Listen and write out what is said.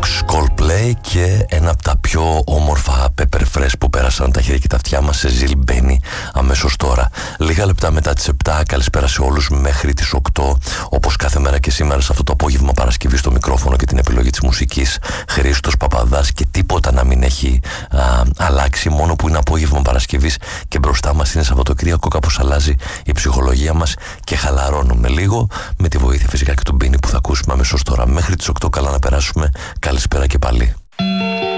Coldplay και ένα από τα πιο όμορφα pepper fresh που πέρασαν τα χέρια και τα αυτιά μας σε Ζιλ μπαίνει αμέσως τώρα. Λίγα λεπτά μετά τις 7, καλησπέρα σε όλους μέχρι τις 8. Όπως κάθε μέρα και σήμερα σε αυτό το απόγευμα Παρασκευή στο μικρόφωνο και την επιλογή της μουσικής Χρήστος Παπαδάς και τίποτα να μην έχει αλλάξει, μόνο που είναι απόγευμα Παρασκευής και μπροστά μας είναι Σαββατοκύριακο, κάπως αλλάζει η ψυχολογία μας και χαλαρώνουμε λίγο με τη βοήθεια φυσικά και του Μπίνι που θα ακούσουμε αμέσως τώρα. Μέχρι τις 8 καλά να περάσουμε. Καλησπέρα και πάλι.